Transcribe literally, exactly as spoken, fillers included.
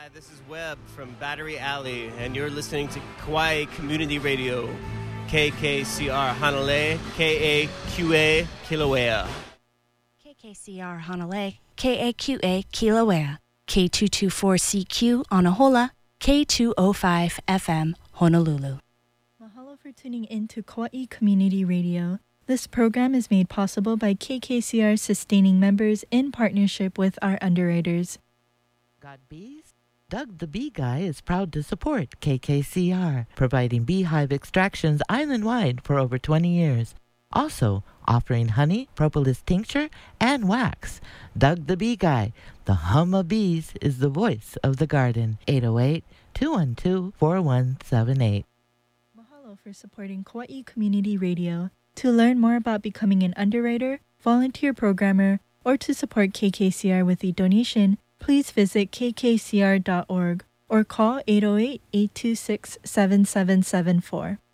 Hi, this is Webb from Battery Alley, and you're listening to Kauai Community Radio, K K C R Hanalei, K A Q A Kilauea. K K C R Hanalei, K A Q A Kilauea, K two twenty-four C Q Anahola, K two oh five F M Honolulu. Mahalo for tuning in to Kauai Community Radio. This program is made possible by K K C R sustaining members in partnership with our underwriters. Got bees? Doug the Bee Guy is proud to support K K C R, providing beehive extractions island-wide for over twenty years. Also, offering honey, propolis tincture, and wax. Doug the Bee Guy, the hum of bees, is the voice of the garden. eight oh eight, two one two, four one seven eight. Mahalo for supporting Kauai Community Radio. To learn more about becoming an underwriter, volunteer programmer, or to support K K C R with a donation, please visit k k c r dot org or call eight oh eight, eight two six, seven seven seven four.